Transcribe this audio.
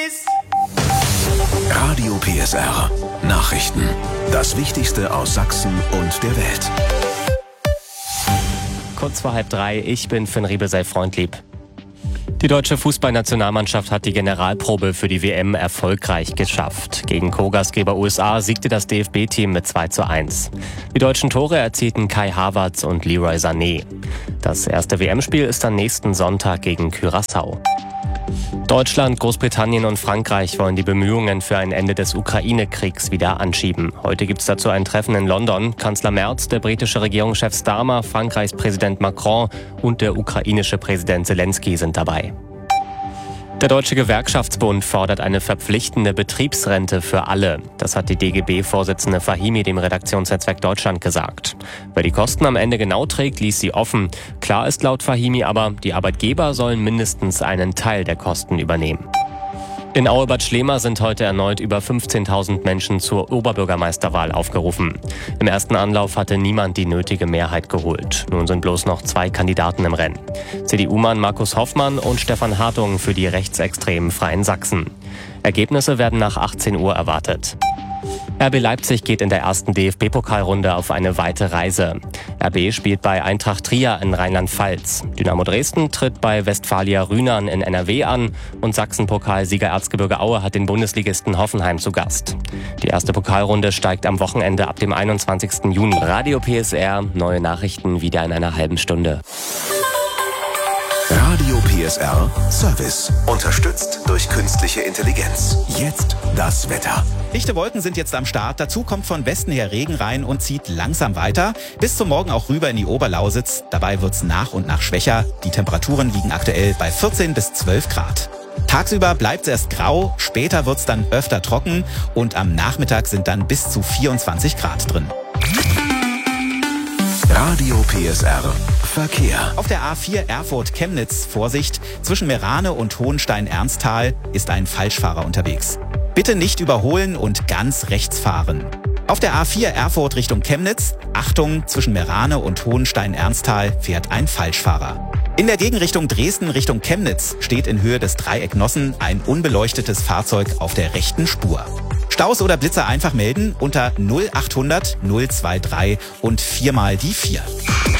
Radio PSR Nachrichten. Das Wichtigste aus Sachsen und der Welt. Kurz vor 2:30, ich bin Finn Riebe, sei freundlieb. Die deutsche Fußballnationalmannschaft hat die Generalprobe für die WM erfolgreich geschafft. Gegen Co-Gastgeber USA siegte das DFB-Team mit 2:1. Die deutschen Tore erzielten Kai Havertz und Leroy Sané. Das erste WM-Spiel ist am nächsten Sonntag gegen Curaçao. Deutschland, Großbritannien und Frankreich wollen die Bemühungen für ein Ende des Ukraine-Kriegs wieder anschieben. Heute gibt es dazu ein Treffen in London. Kanzler Merz, der britische Regierungschef Starmer, Frankreichs Präsident Macron und der ukrainische Präsident Zelensky sind dabei. Der Deutsche Gewerkschaftsbund fordert eine verpflichtende Betriebsrente für alle. Das hat die DGB-Vorsitzende Fahimi dem Redaktionsnetzwerk Deutschland gesagt. Wer die Kosten am Ende genau trägt, ließ sie offen. Klar ist laut Fahimi aber, die Arbeitgeber sollen mindestens einen Teil der Kosten übernehmen. In Aue-Bad Schlema sind heute erneut über 15.000 Menschen zur Oberbürgermeisterwahl aufgerufen. Im ersten Anlauf hatte niemand die nötige Mehrheit geholt. Nun sind bloß noch 2 Kandidaten im Rennen. CDU-Mann Markus Hoffmann und Stefan Hartung für die rechtsextremen Freien Sachsen. Ergebnisse werden nach 18 Uhr erwartet. RB Leipzig geht in der ersten DFB-Pokalrunde auf eine weite Reise. RB spielt bei Eintracht Trier in Rheinland-Pfalz. Dynamo Dresden tritt bei Westfalia Rühnern in NRW an und Sachsen-Pokalsieger Erzgebirge Aue hat den Bundesligisten Hoffenheim zu Gast. Die erste Pokalrunde steigt am Wochenende ab dem 21. Juni. Radio PSR, neue Nachrichten wieder in einer halben Stunde. Radio PSR Service. Unterstützt durch künstliche Intelligenz. Jetzt das Wetter. Dichte Wolken sind jetzt am Start. Dazu kommt von Westen her Regen rein und zieht langsam weiter. Bis zum Morgen auch rüber in die Oberlausitz. Dabei wird's nach und nach schwächer. Die Temperaturen liegen aktuell bei 14 bis 12 Grad. Tagsüber bleibt's erst grau, später wird's dann öfter trocken und am Nachmittag sind dann bis zu 24 Grad drin. Radio PSR Verkehr. Auf der A4 Erfurt-Chemnitz, Vorsicht, zwischen Merane und Hohenstein-Ernsthal ist ein Falschfahrer unterwegs. Bitte nicht überholen und ganz rechts fahren. Auf der A4 Erfurt Richtung Chemnitz, Achtung, zwischen Merane und Hohenstein-Ernsthal fährt ein Falschfahrer. In der Gegenrichtung Dresden Richtung Chemnitz steht in Höhe des Dreieck Nossen ein unbeleuchtetes Fahrzeug auf der rechten Spur. Staus oder Blitzer einfach melden unter 0800 023 und 4 mal die 4.